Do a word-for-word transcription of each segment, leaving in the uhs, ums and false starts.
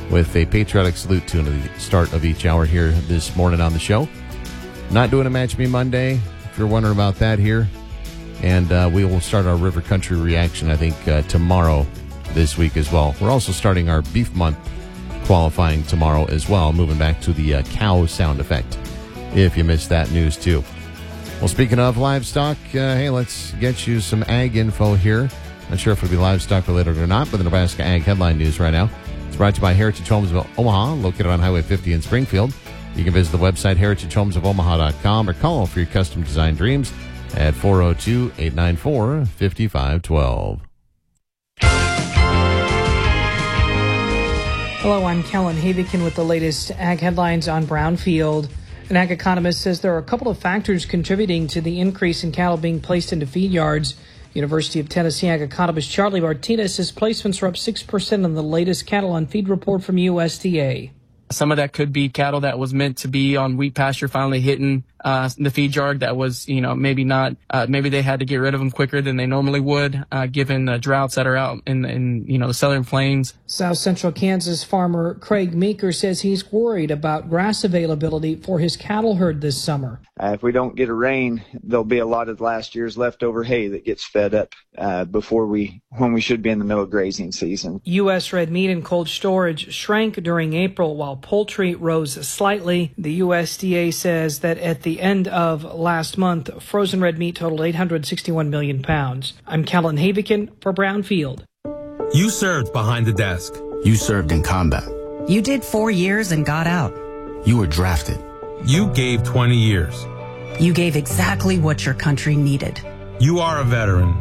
with a patriotic salute tune at the start of each hour here this morning on the show. Not doing a Match Me Monday, if you're wondering about that here. And uh, we will start our River Country reaction, I think, uh, tomorrow this week as well. We're also starting our Beef Month qualifying tomorrow as well, moving back to the uh, cow sound effect, if you missed that news too. Well, speaking of livestock, uh, hey, let's get you some ag info here. Not sure if it'll be livestock related or not, but the Nebraska Ag headline news right now. It's brought to you by Heritage Homes of Omaha, located on Highway fifty in Springfield. You can visit the website heritage homes of omaha dot com or call for your custom design dreams at four oh two, eight nine four, five five one two. Hello, I'm Kellen Havikin with the latest ag headlines on Brownfield. An ag economist says there are a couple of factors contributing to the increase in cattle being placed into feed yards. University of Tennessee ag economist Charlie Martinez says placements are up six percent on the latest cattle on feed report from U S D A. Some of that could be cattle that was meant to be on wheat pasture finally hitting uh, the feed yard that was, you know, maybe not, uh, maybe they had to get rid of them quicker than they normally would, uh, given the droughts that are out in, in, you know, the southern plains. South Central Kansas farmer Craig Meeker says he's worried about grass availability for his cattle herd this summer. Uh, if we don't get a rain, there'll be a lot of last year's leftover hay that gets fed up uh, before we, when we should be in the middle of grazing season. U S red meat in cold storage shrank during April while poultry rose slightly. The U S D A says that at the end of last month, frozen red meat totaled eight hundred sixty-one million pounds. I'm Kellen Havikin for Brownfield. You served behind the desk. You served in combat. You did four years and got out. You were drafted. You gave twenty years. You gave exactly what your country needed. You are a veteran.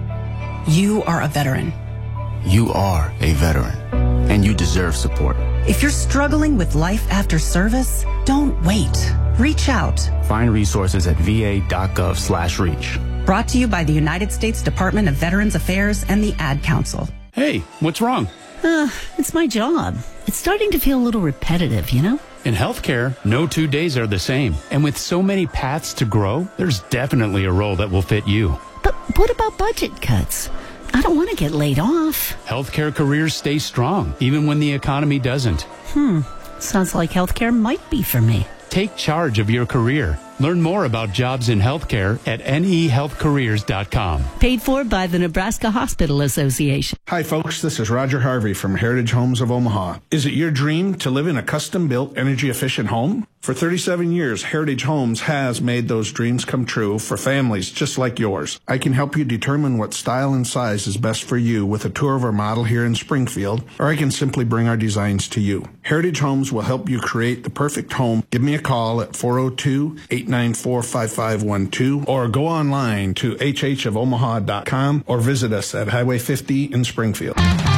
You are a veteran. You are a veteran, and you deserve support. If you're struggling with life after service, don't wait. Reach out. Find resources at va.gov slash reach. Brought to you by the United States Department of Veterans Affairs and the Ad Council. Hey, what's wrong? Uh, it's my job. It's starting to feel a little repetitive, you know? In healthcare, no two days are the same. And with so many paths to grow, there's definitely a role that will fit you. But what about budget cuts? I don't want to get laid off. Healthcare careers stay strong, even when the economy doesn't. Hmm. Sounds like healthcare might be for me. Take charge of your career. Learn more about jobs in healthcare at n e health careers dot com. Paid for by the Nebraska Hospital Association. Hi, folks. This is Roger Harvey from Heritage Homes of Omaha. Is it your dream to live in a custom-built, energy-efficient home? For thirty-seven years, Heritage Homes has made those dreams come true for families just like yours. I can help you determine what style and size is best for you with a tour of our model here in Springfield, or I can simply bring our designs to you. Heritage Homes will help you create the perfect home. Give me a call at four oh two, eight nine four, five five one two or go online to h h of omaha dot com or visit us at Highway fifty in Springfield.